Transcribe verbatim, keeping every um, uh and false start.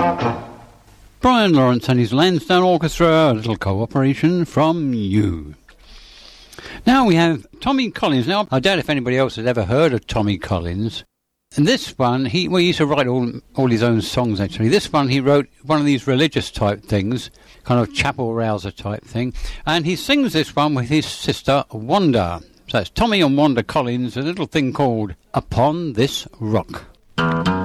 Brian Lawrence and his Lansdowne Orchestra, a little cooperation from you. Now we have Tommy Collins. Now, I doubt if anybody else has ever heard of Tommy Collins. And this one, he, well, he used to write all, all his own songs, actually. This one, he wrote one of these religious type things, kind of chapel rouser type thing. And he sings this one with his sister, Wanda. So it's Tommy and Wanda Collins, a little thing called Upon This Rock.